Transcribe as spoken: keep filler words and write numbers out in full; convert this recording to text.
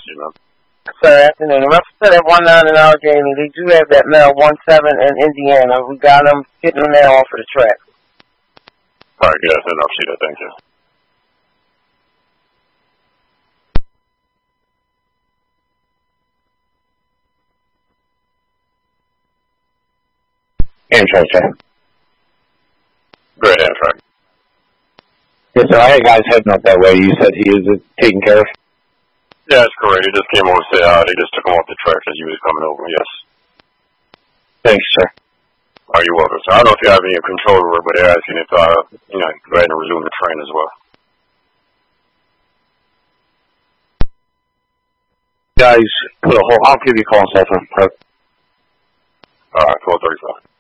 message, man. Sir, afternoon. Representative one nine in Allegheny, they do have that mail one seven in Indiana. We got them getting them there off of the track. All right, yes, enough, Sheeta. Thank you. Amtrak, sir. Great, Amtrak. Yes, sir. I had guys heading up that way. You said he is uh, taken care of? Yeah, that's correct. He just came over to say hi. They just took him off the track as he was coming over, yes. Thanks, sir. Are you welcome, sir? I don't know if you have any control over it, but they're asking if, uh, you know, go ahead and resume the train as well. Guys, put a whole, I'll give you a call on cell phone. All right, twelve thirty-five.